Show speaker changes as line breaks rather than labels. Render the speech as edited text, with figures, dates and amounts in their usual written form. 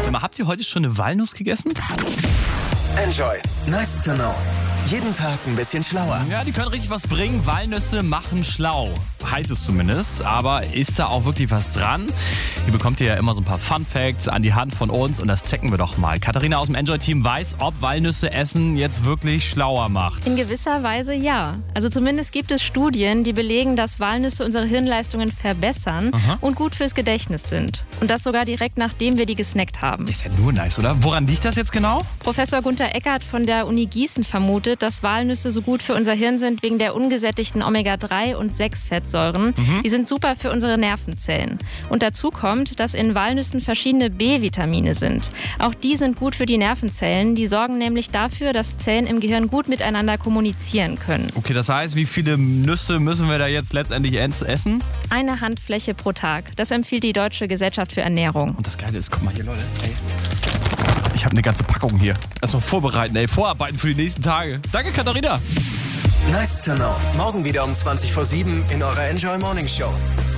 Sag mal, habt ihr heute schon eine Walnuss gegessen?
Enjoy. Nice to know. Jeden Tag ein bisschen schlauer.
Ja, die können richtig was bringen. Walnüsse machen schlau. Heißt es zumindest. Aber ist da auch wirklich was dran? Hier bekommt ihr ja immer so ein paar Fun Facts an die Hand von uns und das checken wir doch mal. Katharina aus dem Enjoy-Team weiß, ob Walnüsse essen jetzt wirklich schlauer macht.
In gewisser Weise ja. Also zumindest gibt es Studien, die belegen, dass Walnüsse unsere Hirnleistungen verbessern und gut fürs Gedächtnis sind. Und das sogar direkt nachdem wir die gesnackt haben.
Das ist ja nur nice, oder? Woran liegt das jetzt genau?
Professor Gunther Eckert von der Uni Gießen vermutet, dass Walnüsse so gut für unser Hirn sind wegen der ungesättigten Omega-3 und 6-Fettsäuren. Die sind super für unsere Nervenzellen. Und dazu kommt, dass in Walnüssen verschiedene B-Vitamine sind. Auch die sind gut für die Nervenzellen. Die sorgen nämlich dafür, dass Zellen im Gehirn gut miteinander kommunizieren können.
Okay, das heißt, wie viele Nüsse müssen wir da jetzt letztendlich essen?
Eine Handfläche pro Tag. Das empfiehlt die Deutsche Gesellschaft für Ernährung.
Und das Geile ist, guck mal hier, Leute. Ey. Ich habe eine ganze Packung hier. Erstmal vorbereiten, vorarbeiten für die nächsten Tage. Danke, Katharina.
Nice to know. Morgen wieder um 20:07 in eurer Enjoy Morning Show.